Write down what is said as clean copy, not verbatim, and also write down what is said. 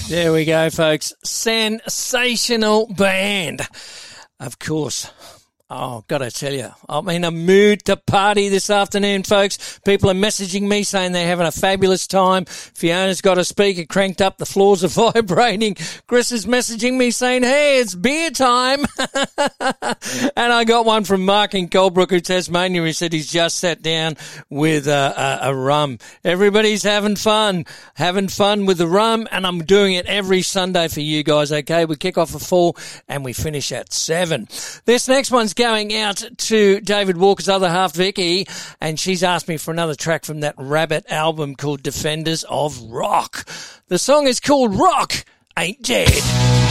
There we go, folks. Sensational band. Of course. Oh, got to tell you, I'm in a mood to party this afternoon, folks. People are messaging me saying they're having a fabulous time. Fiona's got a speaker cranked up. The floors are vibrating. Chris is messaging me saying, hey, it's beer time. And I got one from Mark in Coldbrook, who Tasmania. He said he's just sat down with a rum. Everybody's having fun with the rum, and I'm doing it every Sunday for you guys, okay? We kick off at 4 and we finish at 7. This next one's going out to David Walker's other half, Vicky, and she's asked me for another track from that Rabbit album called Defenders of Rock. The song is called Rock Ain't Dead.